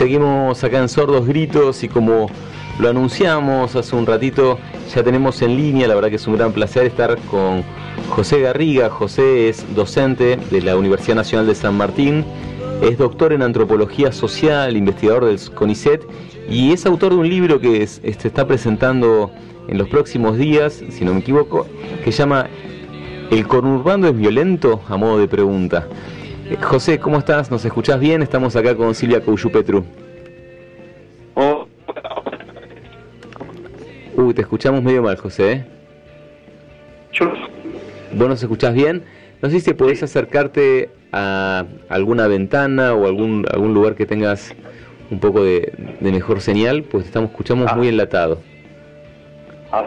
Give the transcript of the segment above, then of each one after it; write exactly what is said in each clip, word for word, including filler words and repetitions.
Seguimos acá en Sordos Gritos y como lo anunciamos hace un ratito, ya tenemos en línea, la verdad que es un gran placer estar con José Garriga. José es docente de la Universidad Nacional de San Martín, es doctor en Antropología Social, investigador del CONICET y es autor de un libro que se este, está presentando en los próximos días, si no me equivoco, que se llama ¿El conurbano es violento? A modo de pregunta. Eh, José, ¿cómo estás? ¿Nos escuchás bien? Estamos acá con Silvia Couyu-Petru. Oh. Uy, te escuchamos medio mal, José, ¿eh? Yo... ¿Vos nos escuchás bien? No sé si podés acercarte a alguna ventana o algún algún lugar que tengas un poco de, de mejor señal, pues estamos escuchamos ah. muy enlatado. Ah.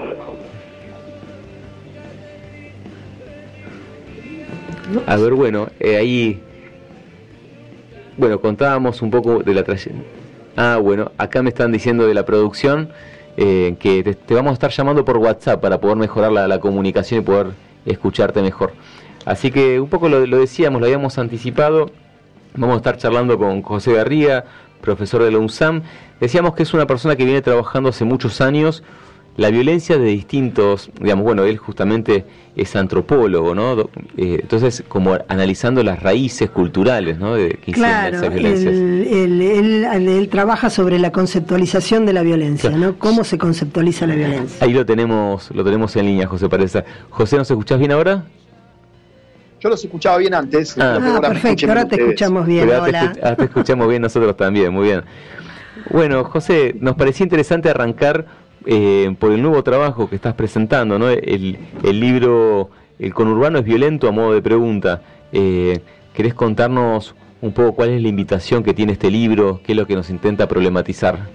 A ver, bueno, eh, ahí... Bueno, contábamos un poco de la trayectoria. Ah, bueno, acá me están diciendo de la producción eh, que te, te vamos a estar llamando por WhatsApp para poder mejorar la, la comunicación y poder escucharte mejor. Así que un poco lo, lo decíamos, lo habíamos anticipado. Vamos a estar charlando con José Garriga, profesor de la UNSAM. Decíamos que es una persona que viene trabajando hace muchos años la violencia de distintos, digamos, bueno, él justamente es antropólogo, ¿no? Eh, entonces, como analizando las raíces culturales, ¿no? De que claro, esas violencias. Él, él, él, él, él trabaja sobre la conceptualización de la violencia, claro. ¿No? ¿Cómo se conceptualiza la violencia? Ahí lo tenemos, lo tenemos en línea, José Pareza. José, ¿nos escuchás bien ahora? Yo los escuchaba bien antes. Ah, ah perfecto, ahora te escuchamos bien. Pero hola. Te, ahora te escuchamos bien nosotros también, muy bien. Bueno, José, nos parecía interesante arrancar Eh, por el nuevo trabajo que estás presentando, ¿no? El, el libro El conurbano es violento, a modo de pregunta. Eh, ¿Querés contarnos un poco cuál es la invitación que tiene este libro? ¿Qué es lo que nos intenta problematizar?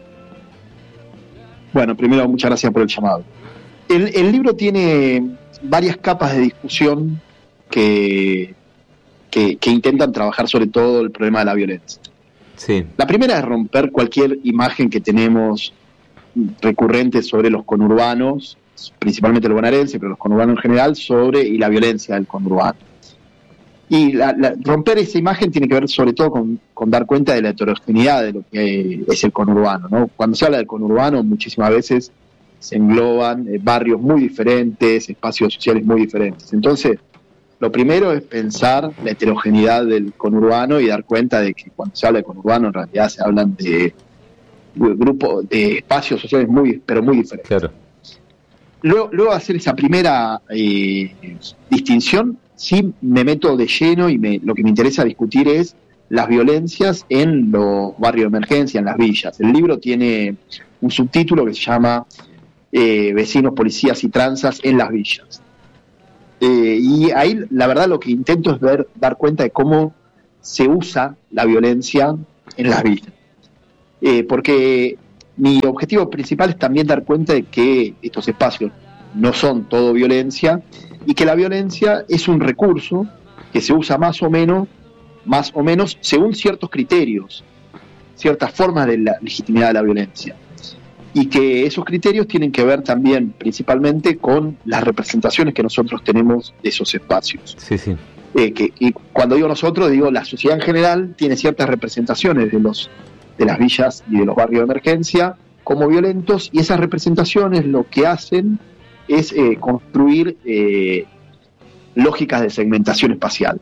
Bueno, primero, muchas gracias por el llamado. El, el libro tiene varias capas de discusión que, que, que intentan trabajar sobre todo el problema de la violencia. Sí. La primera es romper cualquier imagen que tenemos recurrentes sobre los conurbanos, principalmente el bonaerense, pero los conurbanos en general, sobre y la violencia del conurbano. Y la, la, romper esa imagen tiene que ver sobre todo con, con dar cuenta de la heterogeneidad de lo que es el conurbano, ¿no? Cuando se habla del conurbano, muchísimas veces se engloban eh, barrios muy diferentes, espacios sociales muy diferentes. Entonces, lo primero es pensar la heterogeneidad del conurbano y dar cuenta de que cuando se habla de conurbano, en realidad se hablan de grupo de espacios sociales muy pero muy diferentes. Claro. Luego, luego de hacer esa primera eh, distinción, sí me meto de lleno y me, lo que me interesa discutir es las violencias en los barrios de emergencia, en las villas. El libro tiene un subtítulo que se llama eh, Vecinos, Policías y Tranzas en las villas. Eh, y ahí la verdad lo que intento es ver, dar cuenta de cómo se usa la violencia en las villas. Eh, porque mi objetivo principal es también dar cuenta de que estos espacios no son todo violencia y que la violencia es un recurso que se usa más o menos, más o menos según ciertos criterios, ciertas formas de la legitimidad de la violencia, y que esos criterios tienen que ver también principalmente con las representaciones que nosotros tenemos de esos espacios. Sí, sí. Eh, que, y cuando digo nosotros, digo la sociedad en general tiene ciertas representaciones de los de las villas y de los barrios de emergencia como violentos, y esas representaciones lo que hacen es eh, construir eh, lógicas de segmentación espacial.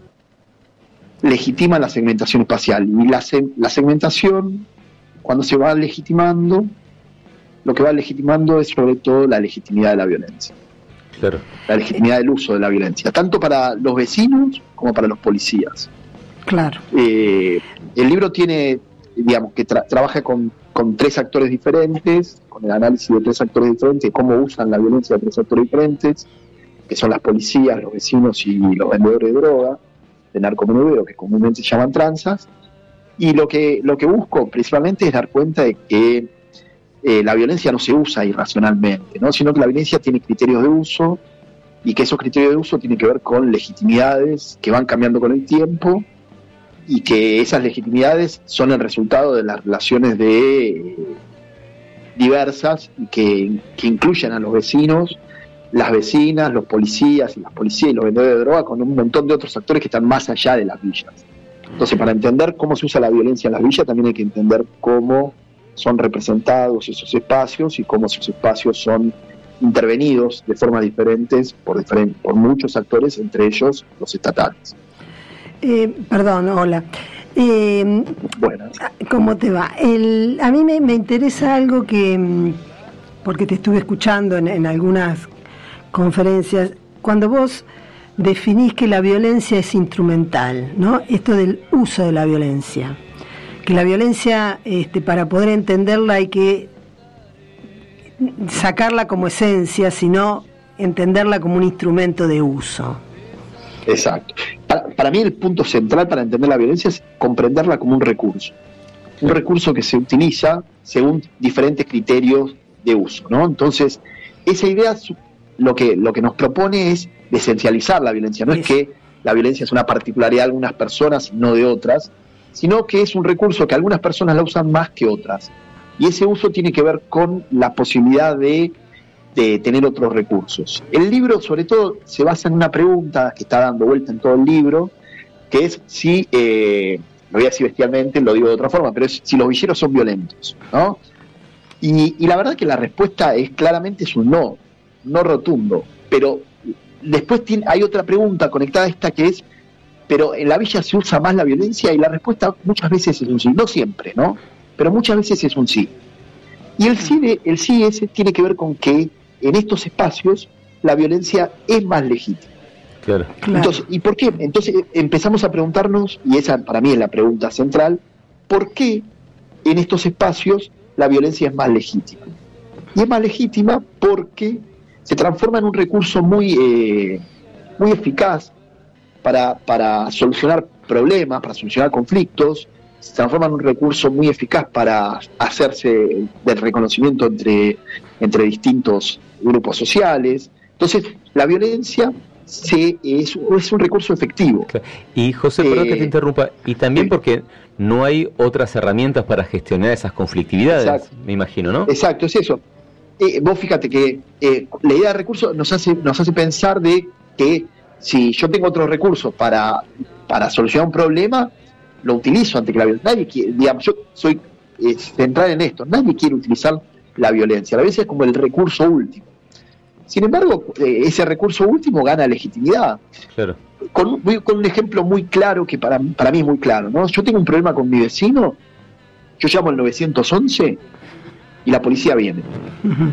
Legitiman la segmentación espacial, y la, la segmentación, cuando se va legitimando, lo que va legitimando es sobre todo la legitimidad de la violencia. Claro. La legitimidad del uso de la violencia, tanto para los vecinos como para los policías. Claro. Eh, el libro tiene, digamos, que tra- trabaja con, con tres actores diferentes, con el análisis de tres actores diferentes, cómo usan la violencia de tres actores diferentes, que son las policías, los vecinos y los vendedores de droga, de narcomenudeo, que comúnmente se llaman tranzas. Y lo que, lo que busco principalmente es dar cuenta de que eh, la violencia no se usa irracionalmente, ¿no? Sino que la violencia tiene criterios de uso, y que esos criterios de uso tienen que ver con legitimidades que van cambiando con el tiempo, y que esas legitimidades son el resultado de las relaciones de eh, diversas, y que, que incluyen a los vecinos, las vecinas, los policías y las policías y los vendedores de droga, con un montón de otros actores que están más allá de las villas. Entonces, para entender cómo se usa la violencia en las villas, también hay que entender cómo son representados esos espacios y cómo esos espacios son intervenidos de formas diferentes por, diferentes, por muchos actores, entre ellos los estatales. Eh, perdón, hola. Eh, Buenas. ¿Cómo te va? El, a mí me, me interesa algo que, porque te estuve escuchando en, en algunas conferencias, cuando vos definís que la violencia es instrumental, ¿no? Esto del uso de la violencia, que la violencia, este, para poder entenderla hay que sacarla como esencia, sino entenderla como un instrumento de uso. Exacto. Para, para mí el punto central para entender la violencia es comprenderla como un recurso. Un recurso que se utiliza según diferentes criterios de uso, ¿no? Entonces, esa idea lo que, lo que nos propone es esencializar la violencia. No es que la violencia es una particularidad de algunas personas y no de otras, sino que es un recurso que algunas personas la usan más que otras. Y ese uso tiene que ver con la posibilidad de, de tener otros recursos. El libro, sobre todo, se basa en una pregunta que está dando vuelta en todo el libro, que es si, eh, lo voy a decir bestialmente, lo digo de otra forma, pero es si los villeros son violentos, ¿no? Y, y la verdad que la respuesta es claramente es un no, no rotundo. Pero después tiene, hay otra pregunta conectada a esta que es, pero en la villa se usa más la violencia, y la respuesta muchas veces es un sí, no siempre, ¿no? Pero muchas veces es un sí. Y el sí, de, el sí ese tiene que ver con que en estos espacios la violencia es más legítima. Claro. Entonces, ¿y por qué? Entonces empezamos a preguntarnos, y esa para mí es la pregunta central, ¿por qué en estos espacios la violencia es más legítima? Y es más legítima porque se transforma en un recurso muy, eh, muy eficaz para, para solucionar problemas, para solucionar conflictos, se transforma en un recurso muy eficaz para hacerse del reconocimiento entre, entre distintos grupos sociales. Entonces, la violencia se, es, es un recurso efectivo. Y José, perdón eh, que te interrumpa, y también sí. porque no hay otras herramientas para gestionar esas conflictividades, Exacto. me imagino, ¿no? Exacto, es eso. Eh, vos fíjate que eh, la idea de recurso nos hace, nos hace pensar de que si yo tengo otros recursos para, para solucionar un problema, lo utilizo ante que la violencia. Nadie quiere, digamos, yo soy eh, central en esto, nadie quiere utilizar la violencia. La violencia es como el recurso último. Sin embargo, eh, ese recurso último gana legitimidad. Claro. Con, con un ejemplo muy claro, que para, para mí es muy claro, ¿no? Yo tengo un problema con mi vecino, yo llamo al nueve once y la policía viene. Uh-huh.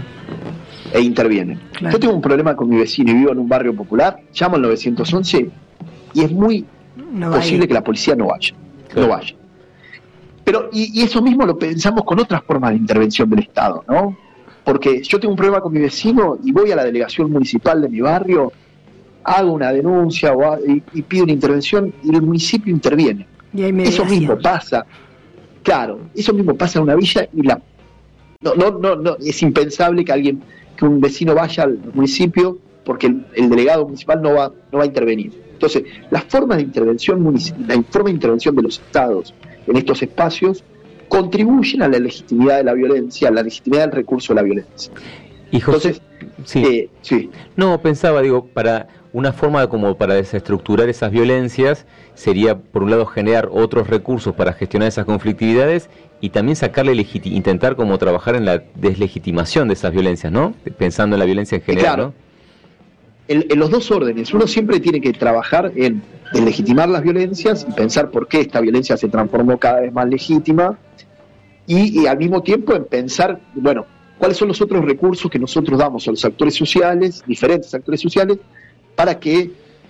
E interviene. Claro. Yo tengo un problema con mi vecino y vivo en un barrio popular, llamo al nueve once y es muy no posible vaya. que la policía no vaya. Claro. No vaya. Pero, y, y eso mismo lo pensamos con otras formas de intervención del Estado, ¿no? Porque yo tengo un problema con mi vecino y voy a la delegación municipal de mi barrio, hago una denuncia o a, y, y pido una intervención y el municipio interviene. Y hay eso mismo pasa, claro, eso mismo pasa en una villa y la no, no, no, no es impensable que alguien, que un vecino vaya al municipio porque el, el delegado municipal no va, no va a intervenir. Entonces, las formas de intervención municipal, la forma de intervención de los estados en estos espacios contribuyen a la legitimidad de la violencia, a la legitimidad del recurso de la violencia. Y José, Entonces, sí. Eh, sí. No, pensaba, digo, para una forma como para desestructurar esas violencias sería, por un lado, generar otros recursos para gestionar esas conflictividades y también sacarle, legiti- intentar como trabajar en la deslegitimación de esas violencias, ¿no? Pensando en la violencia en general, claro. ¿no? En, en los dos órdenes, uno siempre tiene que trabajar en deslegitimar las violencias y pensar por qué esta violencia se transformó cada vez más legítima y, y al mismo tiempo en pensar, bueno, cuáles son los otros recursos que nosotros damos a los actores sociales, diferentes actores sociales, para que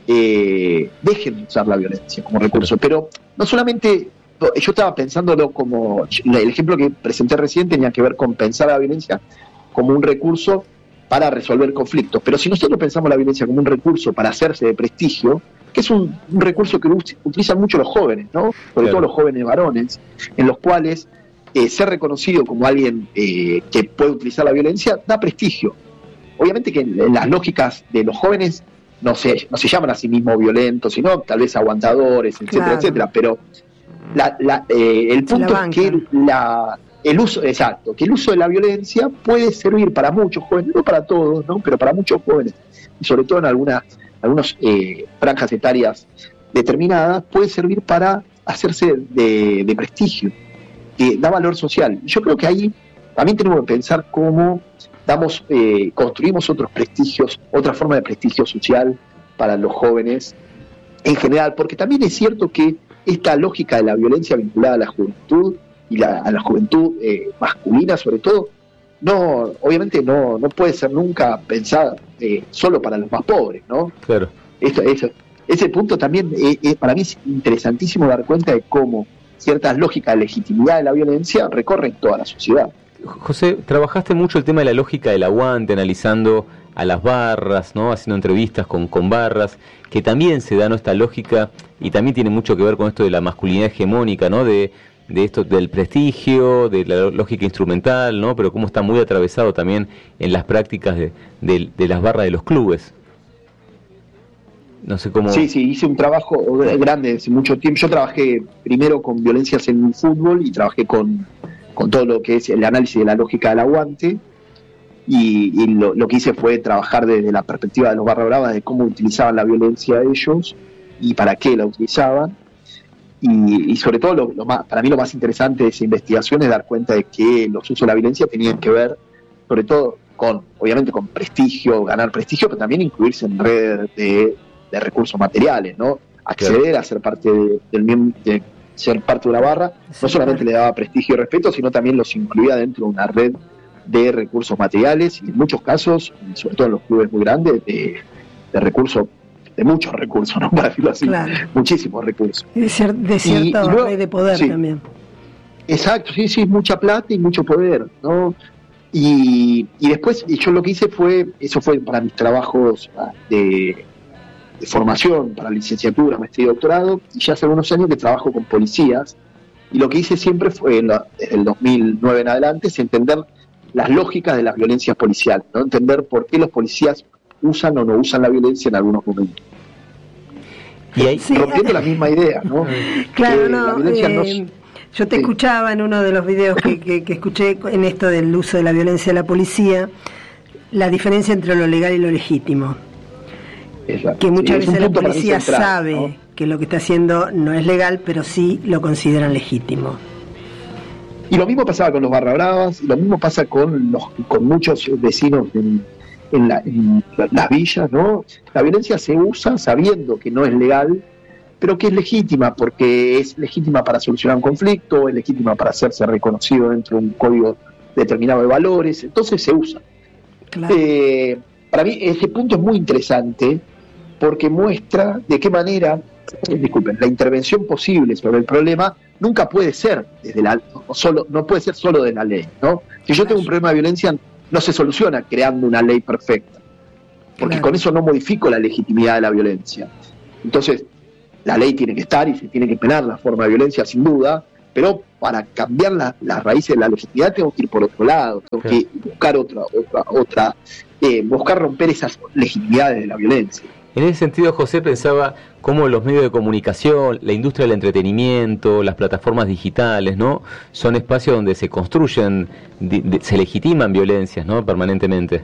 eh, dejen de usar la violencia como recurso. Pero no solamente, yo estaba pensándolo como, el ejemplo que presenté recién tenía que ver con pensar la violencia como un recurso para resolver conflictos, pero si nosotros pensamos la violencia como un recurso para hacerse de prestigio, que es un, un recurso que utilizan mucho los jóvenes, ¿no? Sobre claro. todo los jóvenes varones, en los cuales eh, ser reconocido como alguien eh, que puede utilizar la violencia da prestigio. Obviamente que en, en las lógicas de los jóvenes no se, no se llaman a sí mismos violentos, sino tal vez aguantadores, etcétera, claro. etcétera, pero la, la, eh, el punto es que la... El uso, exacto, que el uso de la violencia puede servir para muchos jóvenes, no para todos, ¿no? Pero para muchos jóvenes, y sobre todo en algunas algunas eh, franjas etarias determinadas, puede servir para hacerse de, de prestigio, que da valor social. Yo creo que ahí también tenemos que pensar cómo damos, eh, construimos otros prestigios, otra forma de prestigio social para los jóvenes en general, porque también es cierto que esta lógica de la violencia vinculada a la juventud y la, a la juventud eh, masculina sobre todo, no, obviamente no, no puede ser nunca pensada eh, solo para los más pobres, ¿no? Claro. Esto, eso, ese punto también eh, eh, para mí es interesantísimo dar cuenta de cómo ciertas lógicas de legitimidad de la violencia recorren toda la sociedad. José, trabajaste mucho el tema de la lógica del aguante, analizando a las barras, ¿no? Haciendo entrevistas con, con barras, que también se da, ¿no?, esta lógica, y también tiene mucho que ver con esto de la masculinidad hegemónica, ¿no? De, de esto del prestigio, de la lógica instrumental, ¿no? Pero cómo está muy atravesado también en las prácticas de, de, de las barras de los clubes. No sé cómo... Sí, sí, hice un trabajo grande hace mucho tiempo. Yo trabajé primero con violencias en el fútbol y trabajé con, con todo lo que es el análisis de la lógica del aguante. Y, y lo, lo que hice fue trabajar desde la perspectiva de los barra bravas de cómo utilizaban la violencia ellos y para qué la utilizaban. Y, y sobre todo, lo, lo más, para mí lo más interesante de esa investigación es dar cuenta de que los usos de la violencia tenían que ver, sobre todo, con, obviamente, con prestigio, ganar prestigio, pero también incluirse en redes de, de recursos materiales, ¿no? Acceder claro. a ser parte de, del de ser parte de una barra, no solamente le daba prestigio y respeto, sino también los incluía dentro de una red de recursos materiales y en muchos casos, sobre todo en los clubes muy grandes, de, de recursos, de muchos recursos, ¿no? Para decirlo así, claro. muchísimos recursos. De, cier- de cierta y, y luego, red de poder sí, también. Exacto, sí, sí, mucha plata y mucho poder, ¿no? Y, y después yo lo que hice fue, eso fue para mis trabajos de, de formación, para licenciatura, maestría y doctorado, y ya hace algunos años que trabajo con policías, y lo que hice siempre fue, en la, desde el dos mil nueve en adelante, es entender las lógicas de las violencias policiales, ¿no? Entender por qué los policías usan o no usan la violencia en algunos momentos. Y ahí, sí, rompiendo la misma idea, ¿no? Claro, no, eh, no yo te sí. escuchaba en uno de los videos que, que, que escuché en esto del uso de la violencia de la policía, la diferencia entre lo legal y lo legítimo. Exacto. Que muchas sí, veces la policía central, sabe, ¿no?, que lo que está haciendo no es legal, pero sí lo consideran legítimo. Y lo mismo pasaba con los barra bravas, y lo mismo pasa con los con muchos vecinos en, en, la, en las villas, ¿no? La violencia se usa sabiendo que no es legal, pero que es legítima, porque es legítima para solucionar un conflicto, es legítima para hacerse reconocido dentro de un código determinado de valores, entonces se usa. Claro. Eh, para mí ese punto es muy interesante, porque muestra de qué manera, eh, disculpen, la intervención posible sobre el problema nunca puede ser desde la solo no puede ser solo de la ley, ¿no? Si yo tengo un problema de violencia, no se soluciona creando una ley perfecta, porque claro. con eso no modifico la legitimidad de la violencia. Entonces, la ley tiene que estar y se tiene que penar la forma de violencia sin duda, pero para cambiar la, las raíces de la legitimidad tengo que ir por otro lado, tengo claro. que buscar otra otra otra eh, buscar romper esas legitimidades de la violencia. En ese sentido, José, pensaba cómo los medios de comunicación, la industria del entretenimiento, las plataformas digitales, ¿no?, son espacios donde se construyen, de, de, se legitiman violencias, ¿no?, permanentemente.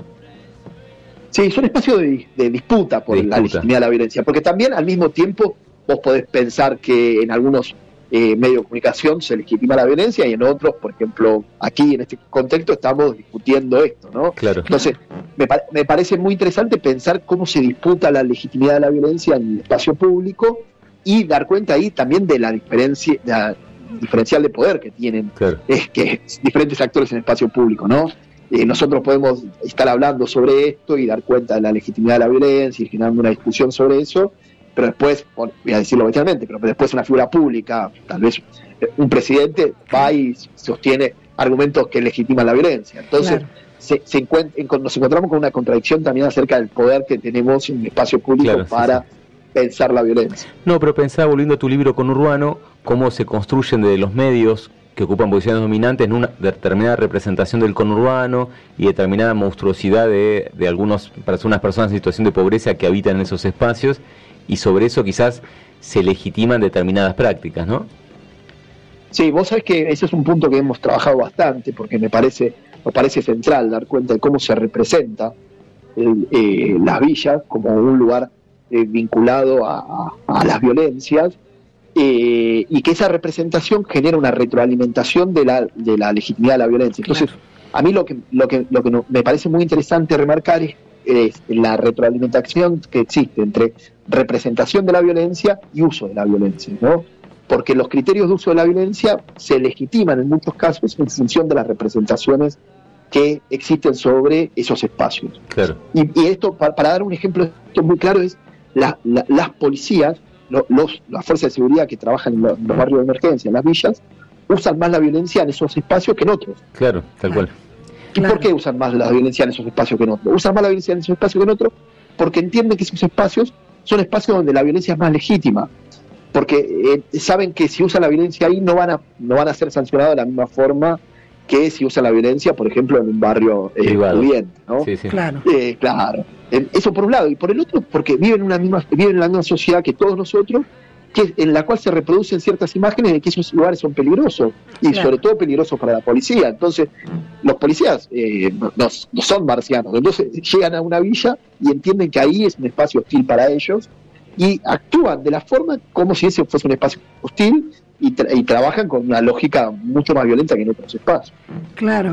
Sí, son espacios de, de disputa por de disputa. la legitimidad de la violencia, porque también al mismo tiempo vos podés pensar que en algunos eh, medios de comunicación se legitima la violencia y en otros, por ejemplo, aquí en este contexto estamos discutiendo esto, ¿no? Claro. Entonces, me, me parece muy interesante pensar cómo se disputa la legitimidad de la violencia en el espacio público y dar cuenta ahí también de la diferencia, de la diferencial de poder que tienen claro. es que diferentes actores en el espacio público, ¿no? Eh, nosotros podemos estar hablando sobre esto y dar cuenta de la legitimidad de la violencia y generando una discusión sobre eso, pero después, voy a decirlo oficialmente, pero después una figura pública, tal vez un presidente, va y sostiene argumentos que legitiman la violencia. Entonces, claro. se, se encuent- nos encontramos con una contradicción también acerca del poder que tenemos en el espacio público claro, para sí, sí. pensar la violencia. No, pero pensaba, volviendo a tu libro Conurbano, cómo se construyen desde los medios que ocupan posiciones dominantes en una determinada representación del conurbano y determinada monstruosidad de, de algunas personas, personas en situación de pobreza que habitan en esos espacios, y sobre eso quizás se legitiman determinadas prácticas, ¿no? Sí, vos sabés que ese es un punto que hemos trabajado bastante, porque me parece, me parece central dar cuenta de cómo se representa el, eh, las villas como un lugar eh, vinculado a, a, a las violencias, eh, y que esa representación genera una retroalimentación de la, de la legitimidad de la violencia. Entonces, claro. a mí lo que, lo que, lo que no, me parece muy interesante remarcar es, es la retroalimentación que existe entre representación de la violencia y uso de la violencia, ¿no? Porque los criterios de uso de la violencia se legitiman en muchos casos en función de las representaciones que existen sobre esos espacios. Claro. Y, y esto, para, para dar un ejemplo esto muy claro, es la, la, las policías, lo, los, las fuerzas de seguridad que trabajan en los, los barrios de emergencia, en las villas, usan más la violencia en esos espacios que en otros. Claro, tal cual. ¿Y claro. por qué usan más la violencia en esos espacios que en otros? Usan más la violencia en esos espacios que en otros porque entienden que esos espacios son espacios donde la violencia es más legítima. Porque eh, saben que si usan la violencia ahí no van a no van a ser sancionados de la misma forma que si usan la violencia, por ejemplo, en un barrio eh, pudiente, ¿no? Sí, sí. Claro. Eh, claro. Eh, eso por un lado. Y por el otro, porque viven en, una misma, viven en la misma sociedad que todos nosotros, que en la cual se reproducen ciertas imágenes de que esos lugares son peligrosos. Y claro. sobre todo peligrosos para la policía. Entonces, los policías eh, no, no son marcianos. Entonces, llegan a una villa y entienden que ahí es un espacio hostil para ellos y actúan de la forma como si ese fuese un espacio hostil y, tra- y trabajan con una lógica mucho más violenta que en otros espacios. Claro.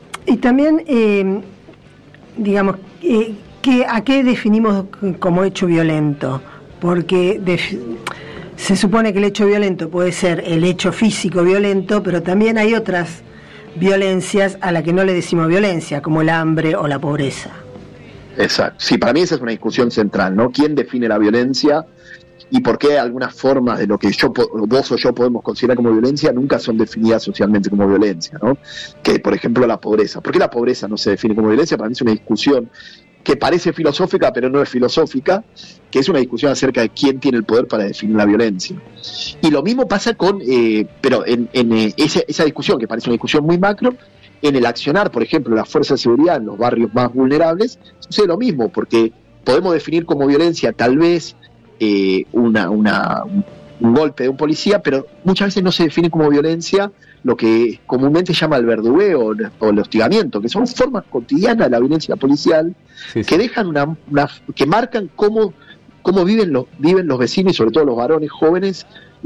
Y también, eh, digamos, eh, ¿qué, ¿a qué definimos como hecho violento? Porque def- se supone que el hecho violento puede ser el hecho físico violento, pero también hay otras violencias a las que no le decimos violencia, como el hambre o la pobreza. Exacto. Sí, para mí esa es una discusión central, ¿no? ¿Quién define la violencia y por qué algunas formas de lo que yo, vos o yo podemos considerar como violencia nunca son definidas socialmente como violencia, ¿no? Que, por ejemplo, la pobreza. ¿Por qué la pobreza no se define como violencia? Para mí es una discusión que parece filosófica, pero no es filosófica, que es una discusión acerca de quién tiene el poder para definir la violencia. Y lo mismo pasa con, eh, pero en, en eh, esa, esa discusión, que parece una discusión muy macro, en el accionar, por ejemplo, las fuerzas de seguridad en los barrios más vulnerables, sucede lo mismo, porque podemos definir como violencia tal vez eh, una, una, un golpe de un policía, pero muchas veces no se define como violencia lo que comúnmente se llama el verdugueo o el hostigamiento, que son formas cotidianas de la violencia policial, sí, sí. que dejan una, una que marcan cómo, cómo viven los, viven los vecinos y sobre todo los varones jóvenes,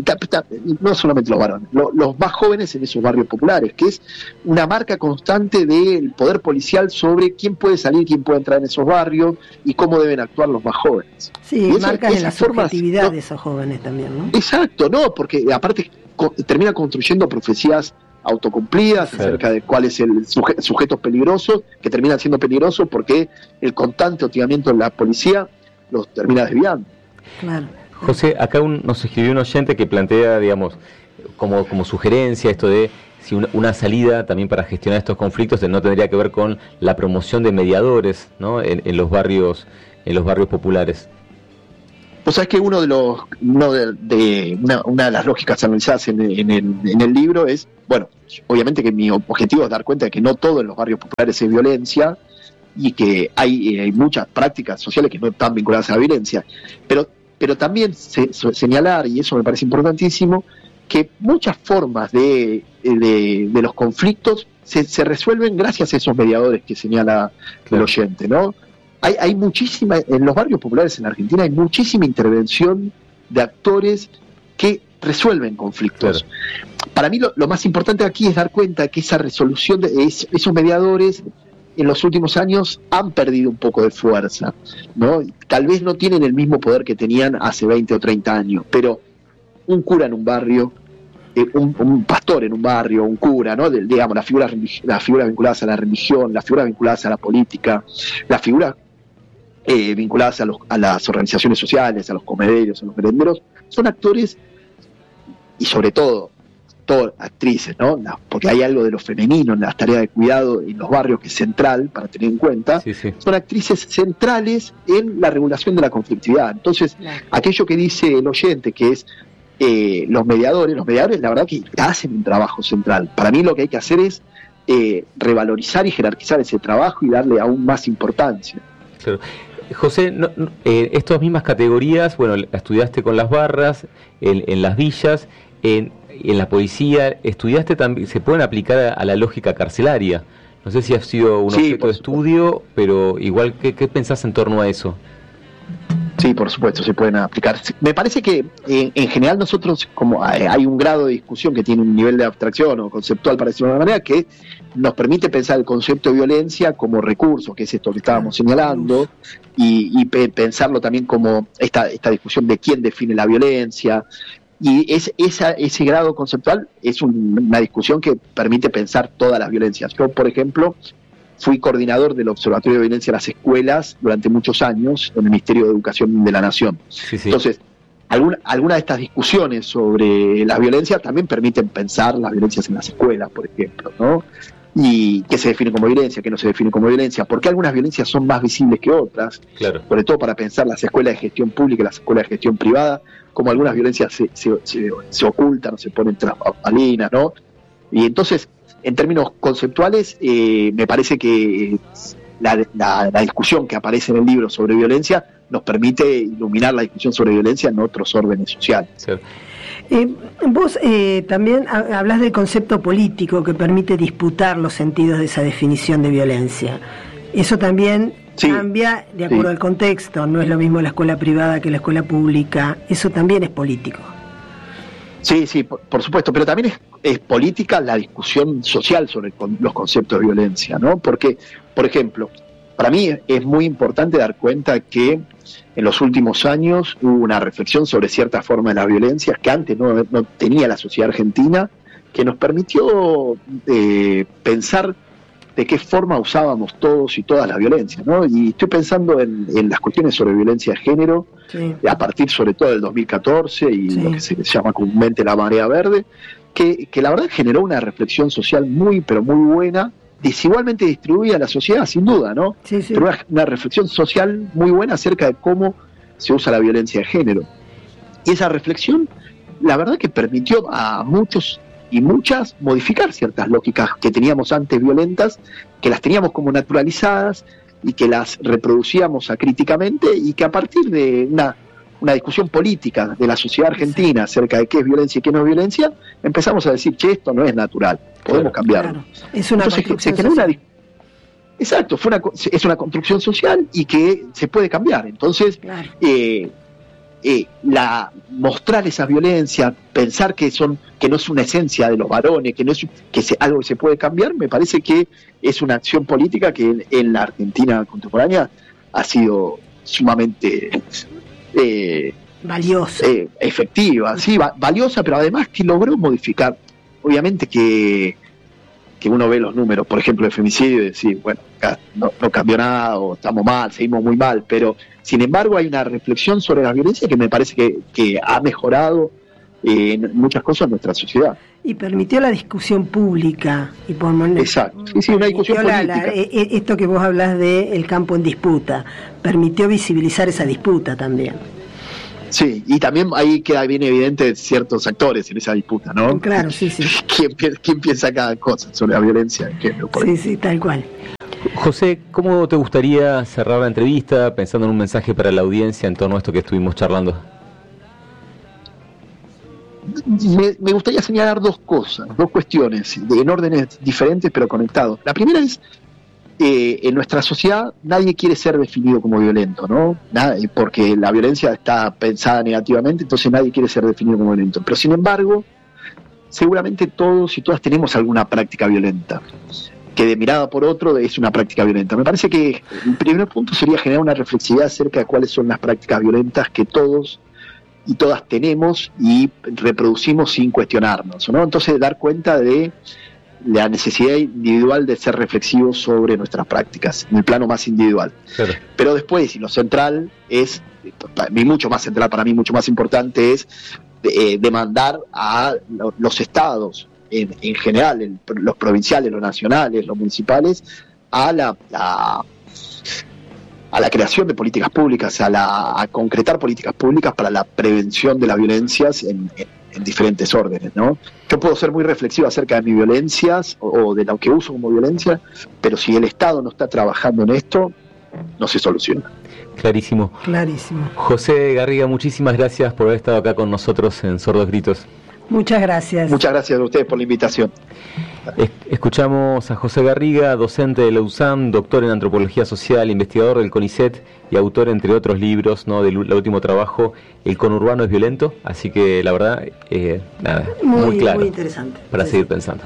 no solamente los varones, los, los más jóvenes en esos barrios populares, que es una marca constante del poder policial sobre quién puede salir, quién puede entrar en esos barrios y cómo deben actuar los más jóvenes. Sí, marcan en la subjetividad ¿no? de esos jóvenes también, ¿no? Exacto, no, porque aparte co- termina construyendo profecías autocumplidas sí. acerca de cuál es el suje- sujetos peligrosos, que terminan siendo peligrosos porque el constante hostigamiento de la policía los termina desviando. Claro. José, acá un, nos escribió un oyente que plantea, digamos, como, como sugerencia esto de si una, una salida también para gestionar estos conflictos no tendría que ver con la promoción de mediadores, ¿no? en, en los barrios, en los barrios populares. Pues sabes que uno de los, uno de, de una, una de las lógicas analizadas en, en, el, en el libro es, bueno, obviamente que mi objetivo es dar cuenta de que no todo en los barrios populares es violencia y que hay, eh, hay muchas prácticas sociales que no están vinculadas a la violencia, pero pero también se, se, señalar, y eso me parece importantísimo, que muchas formas de, de, de los conflictos se, se resuelven gracias a esos mediadores que señala claro. el oyente, ¿no? Hay, hay muchísima, en los barrios populares en Argentina hay muchísima intervención de actores que resuelven conflictos. Claro. Para mí lo, lo más importante aquí es dar cuenta que esa resolución de es, esos mediadores en los últimos años han perdido un poco de fuerza, ¿no? Tal vez no tienen el mismo poder que tenían hace veinte o treinta años, pero un cura en un barrio, eh, un, un pastor en un barrio, un cura, ¿no? De, digamos, las figuras, las figuras vinculadas a la religión, las figuras vinculadas a la política, las figuras eh, vinculadas a, los, a las organizaciones sociales, a los comederos, a los merenderos, son actores y sobre todo actrices, ¿no? Porque hay algo de lo femenino en las tareas de cuidado en los barrios que es central para tener en cuenta, sí, sí. son actrices centrales en la regulación de la conflictividad. Entonces, claro. aquello que dice el oyente, que es eh, los mediadores, los mediadores la verdad que hacen un trabajo central. Para mí lo que hay que hacer es eh, revalorizar y jerarquizar ese trabajo y darle aún más importancia. Claro. José, no, no, eh, estas mismas categorías, bueno, estudiaste con las barras, en, en las villas, en en la policía, estudiaste también, se pueden aplicar a, a la lógica carcelaria. No sé si ha sido un sí, objeto de estudio, pero igual, ¿qué, qué pensás en torno a eso? Sí, por supuesto, se pueden aplicar. Me parece que en, en general nosotros, como hay, hay un grado de discusión que tiene un nivel de abstracción o conceptual, para decirlo de una manera, que nos permite pensar el concepto de violencia como recurso, que es esto que estábamos señalando, y, y pe- pensarlo también como esta, esta discusión de quién define la violencia. Y es, esa, ese grado conceptual es un, una discusión que permite pensar todas las violencias. Yo, por ejemplo, fui coordinador del Observatorio de Violencia en las Escuelas durante muchos años en el Ministerio de Educación de la Nación. Sí, sí. Entonces, alguna, alguna de estas discusiones sobre la violencia también permiten pensar las violencias en las escuelas, por ejemplo, ¿no? Y qué se define como violencia, qué no se define como violencia, porque algunas violencias son más visibles que otras, Claro. sobre todo para pensar las escuelas de gestión pública y las escuelas de gestión privada, como algunas violencias se, se, se, se ocultan, se ponen tras bambalinas, ¿no? Y entonces, en términos conceptuales, eh, me parece que la, la, la discusión que aparece en el libro sobre violencia nos permite iluminar la discusión sobre violencia en otros órdenes sociales. Sí. Eh, vos eh, también ha- hablas del concepto político que permite disputar los sentidos de esa definición de violencia. Eso también Sí, cambia de acuerdo sí. al contexto. No es lo mismo la escuela privada que la escuela pública. Eso también es político. Sí, sí, por, por supuesto, pero también es, es política la discusión social sobre con, los conceptos de violencia, ¿no? Porque, por ejemplo, para mí es muy importante dar cuenta que en los últimos años hubo una reflexión sobre ciertas formas de las violencias que antes no, no tenía la sociedad argentina, que nos permitió eh, pensar de qué forma usábamos todos y todas la violencia, ¿no? Y estoy pensando en, en las cuestiones sobre violencia de género, Sí. a partir sobre todo del dos mil catorce y Sí. lo que se llama comúnmente la marea verde, que, que la verdad generó una reflexión social muy, pero muy buena, desigualmente distribuida en la sociedad, sin duda, ¿no? Sí, sí. Pero una, una reflexión social muy buena acerca de cómo se usa la violencia de género. Y esa reflexión, la verdad que permitió a muchos y muchas modificar ciertas lógicas que teníamos antes violentas, que las teníamos como naturalizadas y que las reproducíamos acríticamente, y que a partir de una, una discusión política de la sociedad argentina acerca de qué es violencia y qué no es violencia, empezamos a decir, che, esto no es natural, podemos Claro, cambiarlo. Claro. Es una Entonces, construcción se generó una, social. exacto, fue una, es una construcción social y que se puede cambiar. Entonces, Claro. eh, eh, la mostrar esa violencia, pensar que son que no es una esencia de los varones, que no es que se, algo que se puede cambiar, me parece que es una acción política que en, en la Argentina contemporánea ha sido sumamente eh, Valioso. eh, efectiva, sí, va, valiosa, pero además que logró modificar. Obviamente que, que uno ve los números, por ejemplo, de femicidio y decir, bueno, acá no, no cambió nada o estamos mal, seguimos muy mal, pero sin embargo hay una reflexión sobre la violencia que me parece que, que ha mejorado eh, en muchas cosas en nuestra sociedad. Y permitió la discusión pública. Y por Exacto, sí, sí, una discusión permitió la- política. la- e- esto que vos hablas de el campo en disputa, permitió visibilizar esa disputa también. Sí, y también ahí queda bien evidente ciertos actores en esa disputa, ¿no? Claro, sí, sí. ¿Quién, pi- quién piensa cada cosa sobre la violencia de género? Por Sí, sí, tal cual. José, ¿cómo te gustaría cerrar la entrevista pensando en un mensaje para la audiencia en torno a esto que estuvimos charlando? Me, me gustaría señalar dos cosas, dos cuestiones, en órdenes diferentes pero conectados. La primera es, eh, en nuestra sociedad nadie quiere ser definido como violento, ¿no? Nadie, porque la violencia está pensada negativamente, entonces nadie quiere ser definido como violento. Pero sin embargo, seguramente todos y todas tenemos alguna práctica violenta, que de mirada por otro es una práctica violenta. Me parece que el primer punto sería generar una reflexividad acerca de cuáles son las prácticas violentas que todos y todas tenemos y reproducimos sin cuestionarnos, ¿no? Entonces dar cuenta de la necesidad individual de ser reflexivos sobre nuestras prácticas, en el plano más individual. Claro. Pero después, y lo central es, para mí mucho más central, para mí mucho más importante es eh, demandar a lo, los estados, en, en general, el, los provinciales, los nacionales, los municipales, a la, la a la creación de políticas públicas, a, la, a concretar políticas públicas para la prevención de las violencias en, en, en diferentes órdenes, ¿no? Yo puedo ser muy reflexivo acerca de mis violencias o, o de lo que uso como violencia, pero si el Estado no está trabajando en esto, no se soluciona. Clarísimo. Clarísimo. José Garriga, muchísimas gracias por haber estado acá con nosotros en Sordos Gritos. Muchas gracias. Muchas gracias a ustedes por la invitación. Escuchamos a José Garriga, docente de la U S A M, doctor en Antropología Social, investigador del CONICET y autor, entre otros libros, ¿no?, del último trabajo, El conurbano es violento. Así que, la verdad, eh, nada, muy, muy claro. Muy interesante. Para seguir pensando.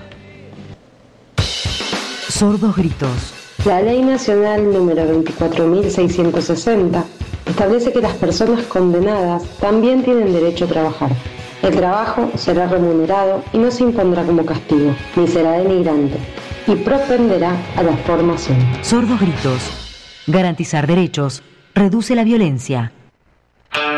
Sordos gritos. La Ley Nacional número veinticuatro mil seiscientos sesenta establece que las personas condenadas también tienen derecho a trabajar. El trabajo será remunerado y no se impondrá como castigo, ni será denigrante, y propenderá a la formación. Sordos gritos. Garantizar derechos reduce la violencia.